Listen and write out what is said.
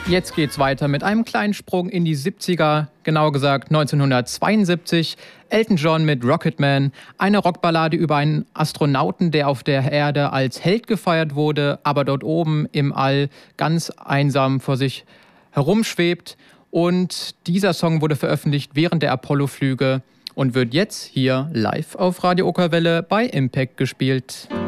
Jetzt geht's weiter mit einem kleinen Sprung in die 70er, genauer gesagt 1972. Elton John mit Rocketman, eine Rockballade über einen Astronauten, der auf der Erde als Held gefeiert wurde, aber dort oben im All ganz einsam vor sich herumschwebt. Und dieser Song wurde veröffentlicht während der Apollo-Flüge und wird jetzt hier live auf Radio Okerwelle bei Impact gespielt.